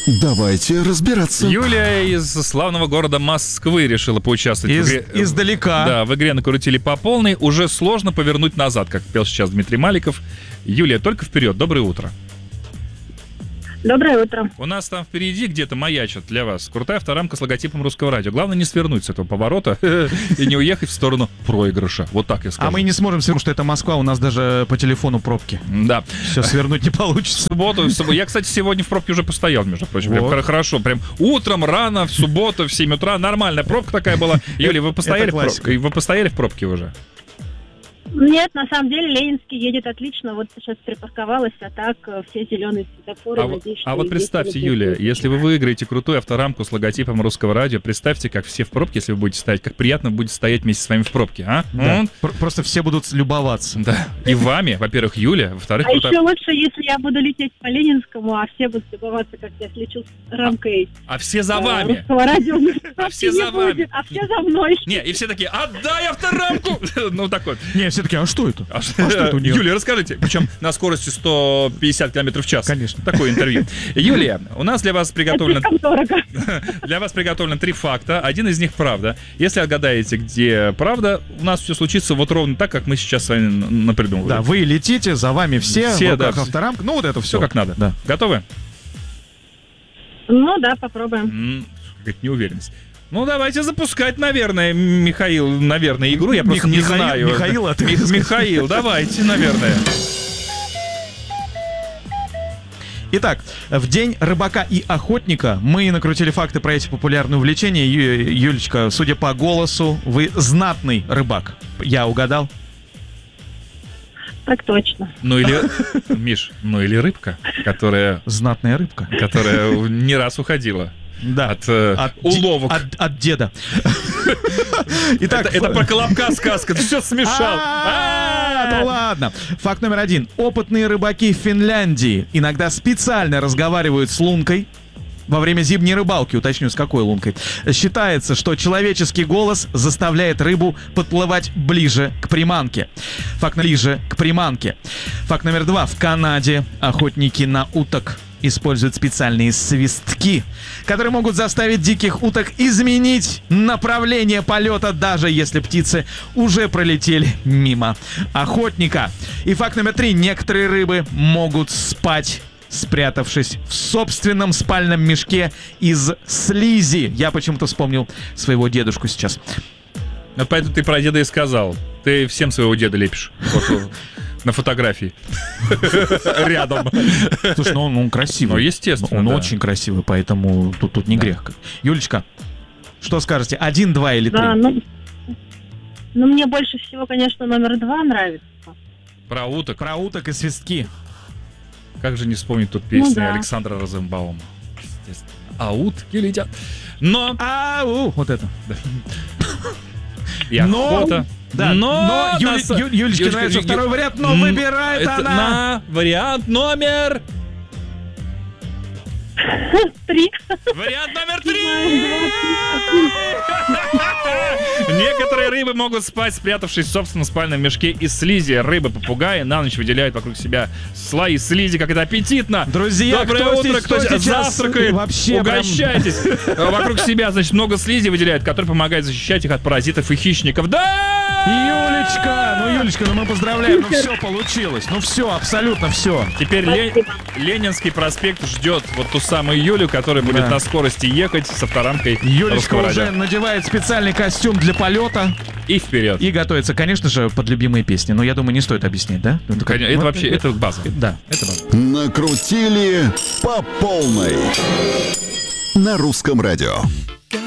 Давайте разбираться. Юлия из славного города Москвы решила поучаствовать в игре. Издалека. Да, в игре накрутили по полной. Уже сложно повернуть назад, как пел сейчас Дмитрий Маликов. Юлия, только вперед. Доброе утро. Доброе утро. У нас там впереди где-то маячит для вас крутая авторамка с логотипом Русского радио. Главное не свернуть с этого поворота и не уехать в сторону проигрыша. Вот так я скажу. А мы не сможем свернуть, что это Москва, у нас даже по телефону пробки. Да. Все свернуть не получится. В субботу. Я, кстати, сегодня в пробке уже постоял, между прочим. Вот. Прям хорошо. Прям утром, рано, в субботу, в 7 утра. Нормальная пробка такая была. Юлия, вы постояли в пробке? Вы постояли в пробке уже? Нет, на самом деле Ленинский едет отлично. Вот сейчас припарковалась, а так все зеленые светофоры. А вот представьте, Юлия, если вы выиграете крутую авторамку с логотипом Русского радио, представьте, как все в пробке, если вы будете стоять, как приятно будет стоять вместе с вами в пробке, а? Да. Просто все будут любоваться. Да. И вами, во-первых, Юля, во-вторых... еще лучше, если я буду лететь по Ленинскому, а все будут любоваться, как я слечу с рамкой. А все за вами. Русского радио. А все за вами. А все за мной. Не, и все такие: отдай авторамку! Ну, так вот. Не, все таки, а что это? А что это у нее? Юлия, расскажите. Причем на скорости 150 км в час. Конечно. Такое интервью. Юлия, у нас для вас приготовлено... Это дорого. Для вас приготовлено 3 факта. Один из них правда. Если отгадаете, где правда, у нас все случится вот ровно так, как мы сейчас с вами напридумывали. Да, вы летите, за вами все в руках да, авторамка. Ну, вот это все. Все как надо. Да. Готовы? Ну да, попробуем. Какая-то неуверенность. Ну, давайте запускать, наверное, Михаил, игру. Я просто не знаю. Михаил, а ты... Михаил, давайте, наверное. Итак, в день рыбака и охотника мы накрутили факты про эти популярные увлечения. Юлечка, судя по голосу, вы знатный рыбак. Я угадал? Так точно. Ну или, Миш, или рыбка, которая Знатная рыбка. Не раз уходила. Да. От уловок. От деда. Итак, это про Колобка сказка. Ты все смешал. Ну ладно. Факт номер 1. Опытные рыбаки в Финляндии иногда специально разговаривают с лункой. Во время зимней рыбалки, уточню, с какой лункой. Считается, что человеческий голос заставляет рыбу подплывать ближе к приманке. Факт номер 2. В Канаде охотники на уток используют специальные свистки, которые могут заставить диких уток изменить направление полета, даже если птицы уже пролетели мимо охотника. И факт номер 3. Некоторые рыбы могут спать, спрятавшись в собственном спальном мешке из слизи. Я почему-то вспомнил своего дедушку сейчас. Вот поэтому ты про деда и сказал. Ты всем своего деда лепишь. Вот, на фотографии. Рядом. Слушай, ну он красивый. Ну, естественно, Он да. очень красивый, поэтому тут не грех. Юлечка, что скажете? 1, 2 или 3? Да, ну мне больше всего, конечно, номер 2 нравится. Про уток. Про уток и свистки. Как же не вспомнить тут песни да. Александра Розенбаума. Естественно. А утки летят. Но... Вот это. И охота. Да, но Юлечке нравится второй вариант, но выбирает она. На вариант номер... 3. Вариант номер 3! Некоторые рыбы могут спать, спрятавшись в собственном спальном мешке из слизи. Рыбы-попугаи на ночь выделяют вокруг себя слои слизи, как это аппетитно. Друзья, доброе утро, кто завтракает, вообще угощайтесь. Вокруг себя, значит, много слизи выделяют, которые помогают защищать их от паразитов и хищников. Да! Юлечка, мы поздравляем, все получилось. Все, абсолютно все. Теперь Ленинский проспект ждет вот ту самую Юлю, которая будет на скорости ехать с авторамкой. Юлечка уже надевает специальный костюм для полета. И вперед. И готовится, конечно же, под любимые песни. Но я думаю, не стоит объяснять, да? Это вообще, это база. Да. Это база. Накрутили по полной на Русском радио.